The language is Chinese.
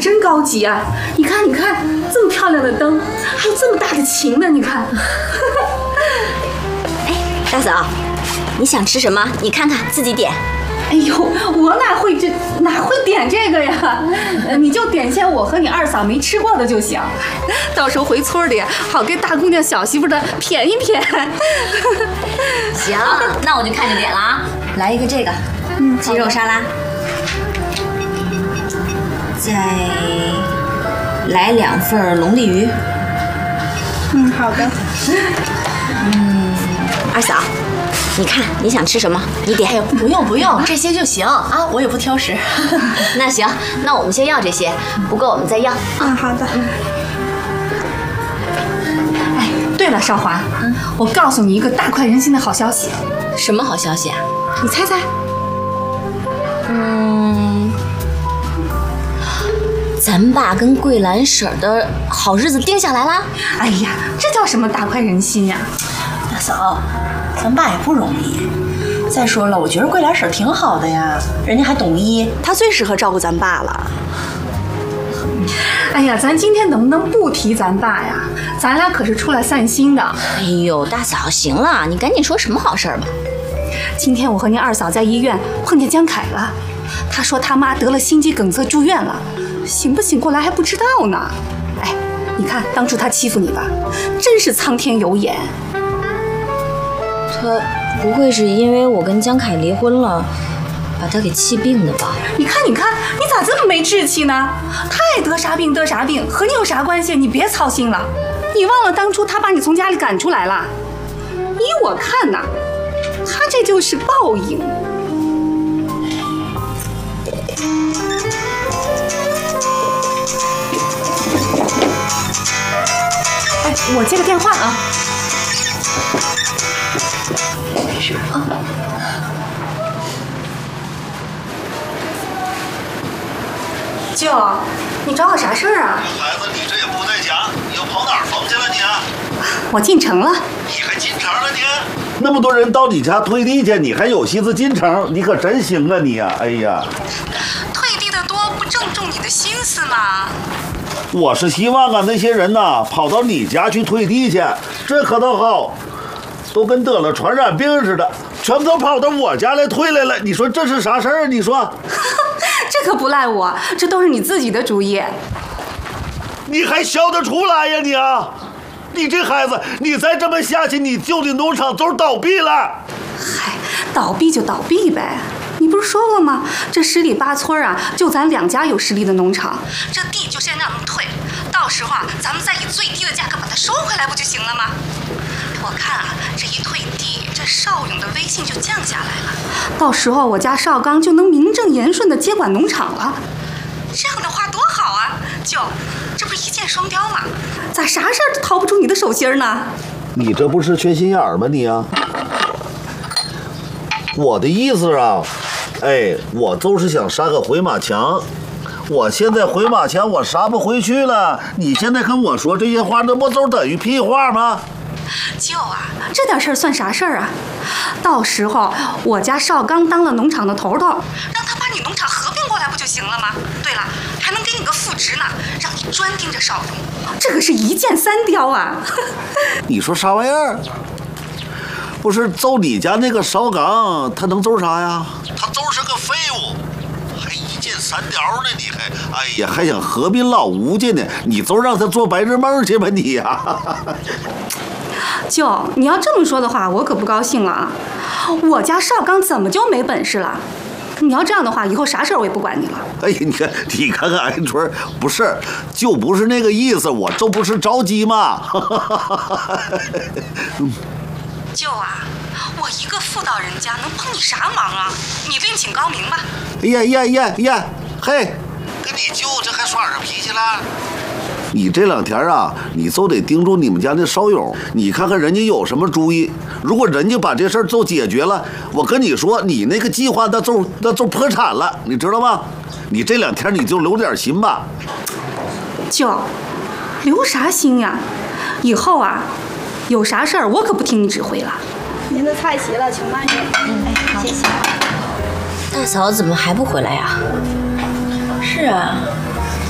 真高级啊！你看，你看，这么漂亮的灯，还有这么大的琴呢，你看。 哎，大嫂，你想吃什么？你看看自己点。 哎呦，我哪会点这个呀？你就点些我和你二嫂没吃过的就行，到时候回村里好给大姑娘小媳妇的谝一谝。 行，那我就看着点了啊！来一个这个，鸡肉沙拉，再来2份龙利鱼。 好的。 二嫂，你看你想吃什么？你点。 哎呦，不用，这些就行啊，我也不挑食。 那行，那我们先要这些，不够我们再要。 好的。哎，对了，少华，我告诉你一个大快人心的好消息。 什么好消息啊？ 你猜猜？ 咱爸跟桂兰婶的好日子定下来了。 哎呀，这叫什么大快人心呀？ 大嫂，咱爸也不容易。再说了，我觉得桂兰婶挺好的呀，人家还懂医，她最适合照顾咱爸了。 哎呀，咱今天能不能不提咱爸呀？咱俩可是出来散心的。 哎呦，大嫂，行了，你赶紧说什么好事吧。 今天我和您二嫂在医院碰见江凯了，他说他妈得了心肌梗塞住院了，醒不醒过来还不知道呢。哎，你看当初他欺负你吧，真是苍天有眼。 他不会是因为我跟江凯离婚了，把他给气病的吧？ 你看，你咋这么没志气呢？他爱得啥病得啥病，和你有啥关系？你别操心了。你忘了当初他把你从家里赶出来了？依我看呐，他这就是报应。哎，我接个电话啊。没事啊。舅，你找我啥事儿啊？ 孩子，你这也不在家，你又跑哪儿疯去了你？ 我进城了。 你还进城了你？那么多人到你家退地去，你还有心思进城？你可真行啊你呀！哎呀， 退地的多不正中你的心思吗？ 我是希望啊，那些人呐跑到你家去退地去，这可倒好，都跟得了传染病似的，全都跑到我家来退来了。你说这是啥事儿？你说？ 这可不赖我，这都是你自己的主意。 你还笑得出来呀你啊！你这孩子，你再这么下去，你旧的农场都倒闭了。 嗨，倒闭就倒闭呗。你不是说过吗？这10里8村啊，就咱2家有实力的农场，这地就先让他们退，到时候啊，咱们再以最低的价格把它收回来，不就行了吗？我看啊，这一退地，这邵勇的威信就降下来了，到时候我家邵刚就能名正言顺地接管农场了。这样的话多好啊，舅，这不是一箭双雕吗？咋啥事儿都逃不出你的手心呢？ 你这不是缺心眼儿吗你啊？我的意思啊，哎，我就是想杀个回马枪。我现在回马枪我杀不回去了，你现在跟我说这些话，那不都等于屁话吗？ 舅啊，这点事儿算啥事儿啊？到时候我家邵刚当了农场的头头，让他把你农场合并过来不就行了吗？对了，还能给你个副职呢，让你专盯着邵勇，这可是一箭3雕啊！ 你说啥玩意儿？不是揍你家那个邵刚，他能揍啥呀？他就是个废物，还一箭3雕呢！你还，哎呀，还想合并老吴家呢？你都让他做白日梦去吧你呀！ 舅，你要这么说的话，我可不高兴了啊！我家邵刚怎么就没本事了？你要这样的话，以后啥事儿我也不管你了。 哎呀，你看看鹌鹑，不是，就不是那个意思，我这不是着急吗？ 舅啊，我一个妇道人家能帮你啥忙啊？你另请高明吧。 哎呀，嘿，跟你舅这还耍上脾气了？你这2天啊，你就得盯住你们家那邵勇，你看看人家有什么主意。如果人家把这事儿都解决了，我跟你说，你那个计划那就破产了，你知道吗？你这2天你就留点心吧。 舅，留啥心呀？以后啊，有啥事儿我可不听你指挥了。 您的菜齐了，请慢用。 哎，好，谢谢。大嫂怎么还不回来呀？ 是啊，